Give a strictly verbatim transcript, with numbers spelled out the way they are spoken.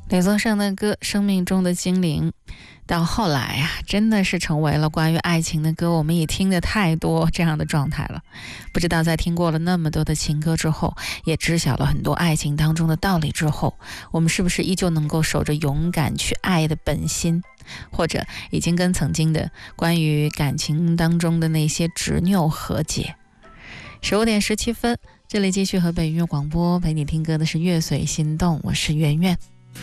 李宗盛的歌《生命中的精灵》，到后来啊，真的是成为了关于爱情的歌，我们也听得太多这样的状态了。不知道在听过了那么多的情歌之后，也知晓了很多爱情当中的道理之后，我们是不是依旧能够守着勇敢去爱的本心，或者已经跟曾经的关于感情当中的那些执拗和解？十五点十七分，这里继续河北音乐广播，陪你听歌的是乐随心动，我是圆圆。